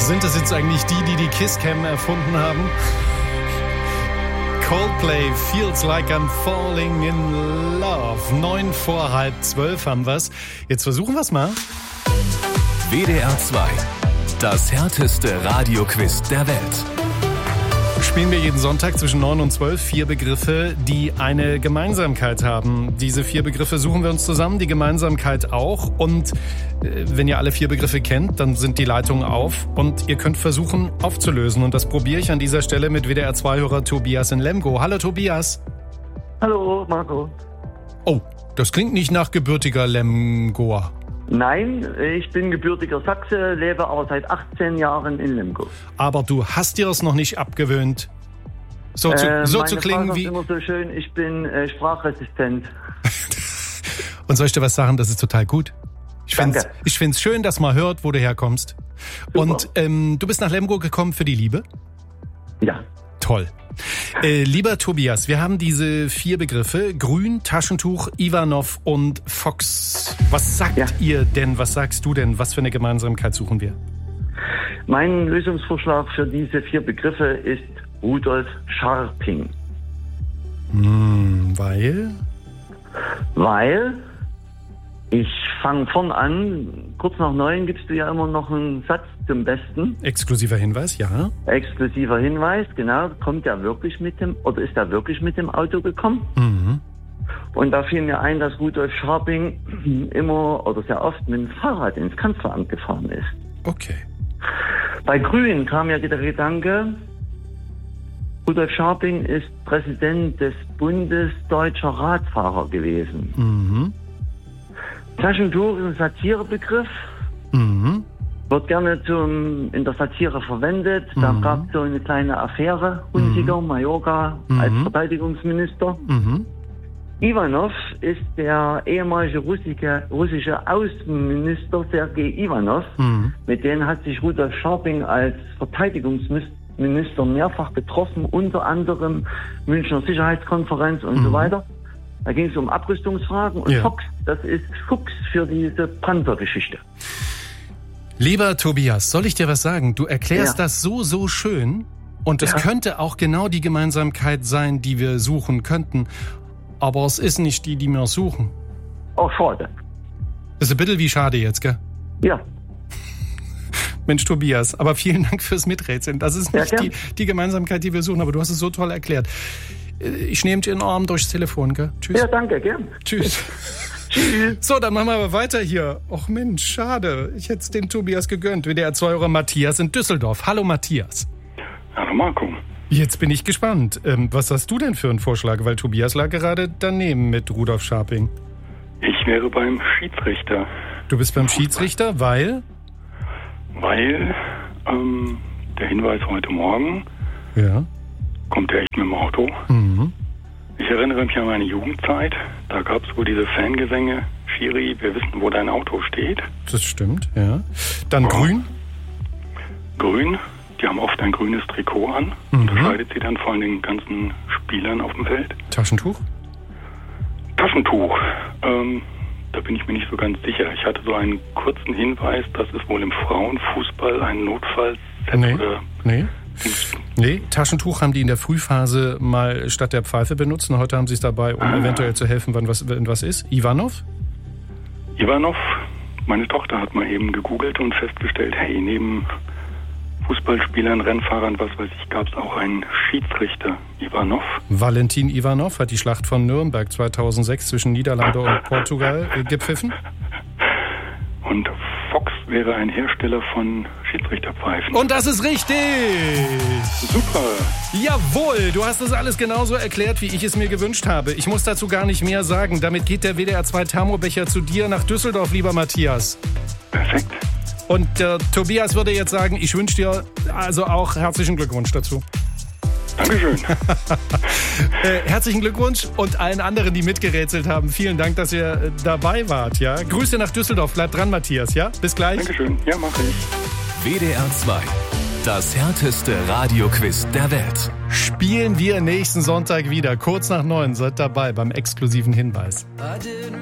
Sind das jetzt eigentlich die Kisscam erfunden haben? Coldplay, Feels Like I'm Falling in Love. 11:45 haben wir's. Jetzt versuchen wir's mal. WDR 2. Das härteste Radioquiz der Welt. Spielen wir jeden Sonntag zwischen 9 und 12 4 Begriffe, die eine Gemeinsamkeit haben. Diese 4 Begriffe suchen wir uns zusammen, die Gemeinsamkeit auch. Und wenn ihr alle 4 Begriffe kennt, dann sind die Leitungen auf und ihr könnt versuchen aufzulösen. Und das probiere ich an dieser Stelle mit WDR-2-Hörer Tobias in Lemgo. Hallo Tobias. Hallo Marco. Oh, das klingt nicht nach gebürtiger Lemgoer. Nein, ich bin gebürtiger Sachse, lebe aber seit 18 Jahren in Lemgo. Aber du hast dir es noch nicht abgewöhnt, so zu klingen Frau wie... Immer so schön, ich bin sprachresistent. Und soll ich dir was sagen, das ist total gut. Ich find's schön, dass man hört, wo du herkommst. Super. Und du bist nach Lemgo gekommen für die Liebe? Ja. Toll. Lieber Tobias, wir haben diese 4 Begriffe, Grün, Taschentuch, Ivanov und Fox. Was sagt ihr denn, was sagst du denn, was für eine Gemeinsamkeit suchen wir? Mein Lösungsvorschlag für diese 4 Begriffe ist Rudolf Scharping. Weil? Weil, ich fange vorn an, kurz nach 9 gibst du ja immer noch einen Satz zum Besten. Exklusiver Hinweis, ja. Exklusiver Hinweis, genau. Ist er wirklich mit dem Auto gekommen? Mhm. Und da fiel mir ein, dass Rudolf Scharping immer oder sehr oft mit dem Fahrrad ins Kanzleramt gefahren ist. Okay. Bei Grün kam ja der Gedanke, Rudolf Scharping ist Präsident des Bundes Deutscher Radfahrer gewesen. Mhm. Taschentuch ist ein Satirebegriff. Mhm. Wird gerne in der Satire verwendet. Da gab es so eine kleine Affäre. Hunziker, Mayorga als Verteidigungsminister. Mhm. Ivanov ist der ehemalige russische Außenminister Sergei Ivanov. Mhm. Mit denen hat sich Rudolf Scharping als Verteidigungsminister mehrfach getroffen, unter anderem Münchner Sicherheitskonferenz und so weiter. Da ging es um Abrüstungsfragen. Und Fox, das ist Fuchs für diese Panzergeschichte. Lieber Tobias, soll ich dir was sagen? Du erklärst das so schön und es könnte auch genau die Gemeinsamkeit sein, die wir suchen könnten. Aber es ist nicht die wir suchen. Oh, schade. Das ist ein bisschen wie schade jetzt, gell? Ja. Mensch, Tobias, aber vielen Dank fürs Miträtseln. Das ist nicht die Gemeinsamkeit, die wir suchen, aber du hast es so toll erklärt. Ich nehme dich in den Arm durchs Telefon, gell? Tschüss. Ja, danke, gern. Tschüss. Tschüss. So, dann machen wir aber weiter hier. Och Mensch, schade. Ich hätte es dem Tobias gegönnt. WDR-2-Hörer Matthias in Düsseldorf. Hallo Matthias. Hallo Marco. Jetzt bin ich gespannt. Was hast du denn für einen Vorschlag? Weil Tobias lag gerade daneben mit Rudolf Scharping. Ich wäre beim Schiedsrichter. Du bist beim Schiedsrichter, weil? Weil der Hinweis heute Morgen kommt er echt mit dem Auto. Mhm. Ich erinnere mich an meine Jugendzeit. Da gab es wohl diese Fangesänge. Schiri, wir wissen, wo dein Auto steht. Das stimmt, ja. Dann Grün? Grün. Die haben oft ein grünes Trikot an. Unterscheidet sie dann von den ganzen Spielern auf dem Feld. Taschentuch? Taschentuch. Da bin ich mir nicht so ganz sicher. Ich hatte so einen kurzen Hinweis, dass es wohl im Frauenfußball ein Notfall Nee, Taschentuch haben die in der Frühphase mal statt der Pfeife benutzt. Und heute haben sie es dabei, um eventuell zu helfen, wenn was ist. Ivanov? Ivanov, meine Tochter hat mal eben gegoogelt und festgestellt, hey, neben Fußballspielern, Rennfahrern, was weiß ich, gab es auch einen Schiedsrichter, Ivanov. Valentin Ivanov hat die Schlacht von Nürnberg 2006 zwischen Niederlande und Portugal gepfiffen. Und Fox wäre ein Hersteller von Schiedsrichterpfeifen. Und das ist richtig! Super! Jawohl, du hast das alles genauso erklärt, wie ich es mir gewünscht habe. Ich muss dazu gar nicht mehr sagen. Damit geht der WDR-2 Thermobecher zu dir nach Düsseldorf, lieber Matthias. Perfekt. Und Tobias würde jetzt sagen, ich wünsche dir also auch herzlichen Glückwunsch dazu. Dankeschön. Herzlichen Glückwunsch und allen anderen, die mitgerätselt haben. Vielen Dank, dass ihr dabei wart. Ja? Grüße nach Düsseldorf. Bleib dran, Matthias. Ja? Bis gleich. Dankeschön. Ja, mache ich. WDR 2. Das härteste Radioquiz der Welt. Spielen wir nächsten Sonntag wieder. Kurz nach 9. Seid dabei beim exklusiven Hinweis.